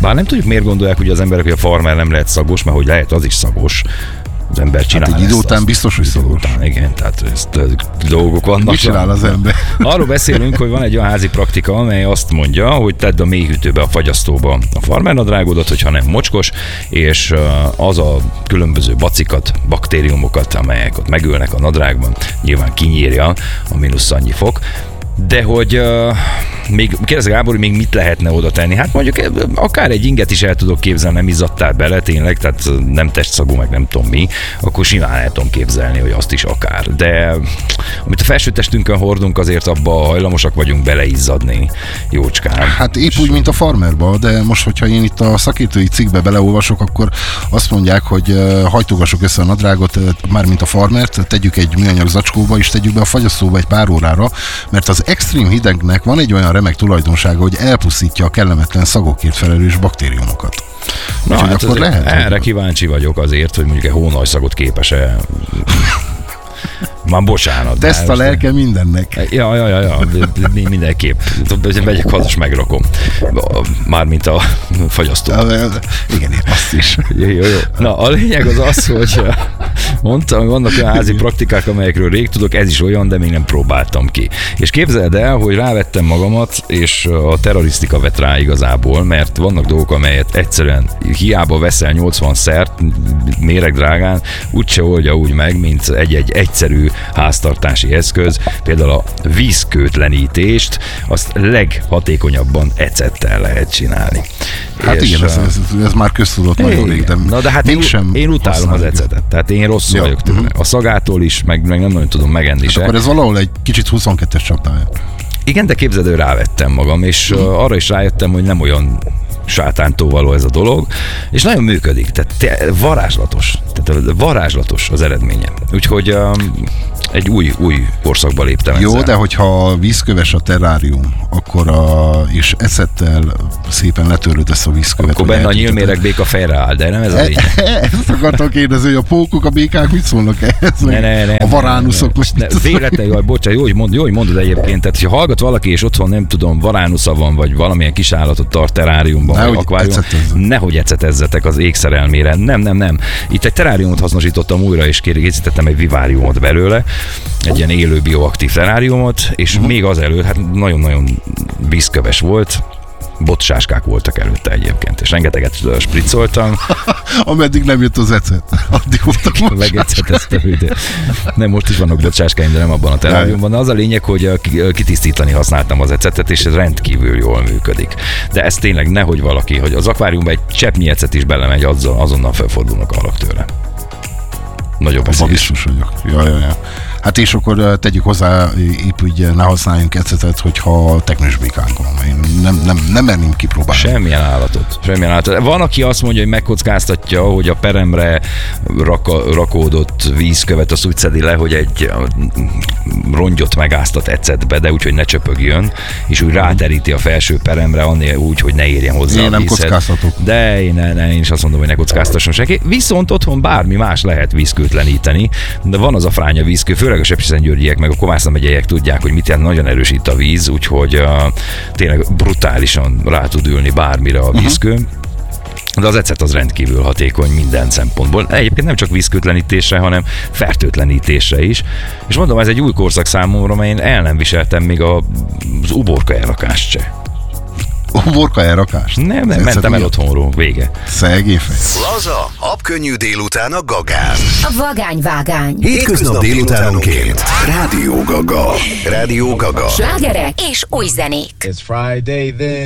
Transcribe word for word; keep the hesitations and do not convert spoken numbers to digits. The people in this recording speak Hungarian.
Bár nem tudjuk, miért gondolják ugye az emberek, hogy a farmer nem lehet szagos, mert hogy lehet, az is szagos. Az ember csinál. Hát egy idő után biztos, hogy szagos. Után, igen, tehát ezt, dolgok vannak. Mit csinál az ember? Arról beszélünk, hogy van egy olyan házi praktika, amely azt mondja, hogy tedd a mélyhűtőbe, a fagyasztóba a farmernadrágodat, hogyha nem mocskos, és az a különböző bacikat, baktériumokat, amelyek ott megölnek a nadrágban, nyilván kinyírja a mínusz annyi fok. De hogy uh, még kérdezi Gábor, hogy még mit lehetne oda tenni? Hát mondjuk akár egy inget is el tudok képzelni, nem izzadtál bele tényleg, tehát nem testszagú, meg nem tudom mi, akkor simán el tudom képzelni, hogy azt is akár. De amit a felső testünkön hordunk, azért abba hajlamosak vagyunk beleizzadni, jócskán. Hát épp úgy, mint a farmerba, de most, hogyha én itt a szakértői cikkbe beleolvasok, akkor azt mondják, hogy hajtogassuk össze a nadrágot, már mint a farmert, tegyük egy műanyag zacskóba, és tegyük be a fagyasztóba egy pár órára, mert az extrém hidegnek van egy olyan remek tulajdonsága, hogy elpusztítja a kellemetlen szagokért felelős baktériumokat. Na, hát hát akkor lehet, erre hogy... kíváncsi vagyok azért, hogy mondjuk egy hónajszagot képes-e. Már bocsánat. Teszt a lelke mindennek. Ja, ja, ja, ja, mindenképp. Megyek haza, és megrakom. Mármint a fagyasztó. Igen, én azt is. Jó, jó, jó. Na, a lényeg az az, hogy mondtam, hogy vannak olyan házi praktikák, amelyekről rég tudok, ez is olyan, de még nem próbáltam ki. És képzeld el, hogy rávettem magamat, és a terrorisztika vett rá igazából, mert vannak dolgok, amelyet egyszerűen hiába veszel nyolcvan szert, méregdrágán, úgyse oldja úgy meg, mint egy-egy egyszerű háztartási eszköz, például a vízkőtlenítést, azt leghatékonyabban ecettel lehet csinálni. Hát és igen, ez, ez, ez már köztudott nagyon rég, de na de hát én, én utálom az ecetet, tehát én rossz ja. vagyok tőle. A szagától is, meg, meg nem nagyon tudom megenni hát se. Akkor ez valahol egy kicsit huszonkettes csapdája. Igen, de képzeld, hogy rávettem magam, és mm. arra is rájöttem, hogy nem olyan sátántóvaló ez a dolog, és nagyon működik, tehát varázslatos, tehát varázslatos az eredménye. Úgyhogy um, egy új, új korszakba léptem Jó, ezzel. De hogyha vízköves a terrárium, akkor a, és eszettel szépen letörődesz a vízkövet. Akkor benne a nyílméregbéka fejre áll, de nem ez a lényeg. Ezt akartam kérdezni, hogy a pókok, a békák mit szólnak ehhez? Ne, ne, ne, a varánuszok most ne, véletlen, jaj, bocsánat, jó, hogy mondod, jó, hogy mondod egyébként, tehát ha hallgat valaki, és otthon nem tudom, varánusza van, vagy valamilyen kis állatot tart terráriumban, ne, vagy akváriumban, nehogy ecetezzetek az ékszerelmére. Nem, nem, nem. Itt egy terráriumot hasznosítottam újra, és készítettem egy viváriumot belőle, egy ilyen élő bioaktív terráriumot, és uh-huh. még azelőtt, hát nagyon-nagyon vízköves volt, botsáskák voltak előtte egyébként, és rengeteget spriccoltam. Ameddig nem jött az ecet, addig voltak megeceteztem ide. Nem, most is vannak bocsáskáim, de nem abban a terráriumban. De az a lényeg, hogy kitisztítani használtam az ecetet, és ez rendkívül jól működik. De ez tényleg nehogy valaki, hogy az akváriumban egy cseppnyi ecet is belemegy, azzal, azonnal felfordulnak a halak tőle. Nagyobb eszélyes. Biztos vagyok. Ja, ja, ja. Hát és akkor tegyük hozzá, épp úgy ne használjunk ecetet, hogyha teknős békánk van. Én nem, nem, nem merném kipróbálni. Semmilyen állatot. Semmilyen állatot. Van, aki azt mondja, hogy megkockáztatja, hogy a peremre raka, rakódott vízkövet azt úgy szedi le, hogy egy rongyot megáztat ecetbe, de úgy, hogy ne csöpögjön, és úgy ráteríti a felső peremre, annél úgy, hogy ne érjen hozzá én a nem vízhez. kockáztatok. De én, ne, ne, én is azt mondom, hogy ne kockáztasson senki. Viszont otthon bármi más lehet vízkőtleníteni, de van az a fránya vízkő, főleg a sepsiszentgyörgyiek, meg a Komászna megyeiek tudják, hogy mit jelent, nagyon erősít a víz, úgyhogy uh, tényleg brutálisan rá tud ülni bármire a vízkő. Uh-huh. De az ecet az rendkívül hatékony minden szempontból. Egyébként nem csak vízkőtlenítésre, hanem fertőtlenítésre is. És mondom, ez egy új korszak számomra, mert én el nem viseltem még a, az uborka elrakást se. Uborka elrakás? Nem, nem, mentem el otthonról, vége. Szegény fej. Laza, habkönnyű délután a Gagán. A vagányvágány. Hétköznap délutánonként. Rádió Gaga. Rádió Gaga. Slágerek és új zenék. It's Friday then.